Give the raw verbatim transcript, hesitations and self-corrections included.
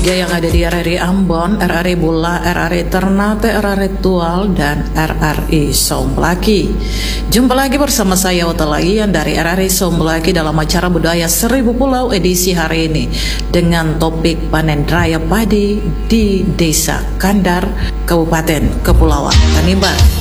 tiga yang ada di R R I Ambon, R R I Bula, R R I Ternate, R R I Tual, dan R R I Somplaki. Jumpa lagi bersama saya Otolayan dari R R I Somplaki dalam acara Budaya Seribu Pulau edisi hari ini dengan topik panen raya padi di Desa Kandar, Kabupaten Kepulauan Tanimbar.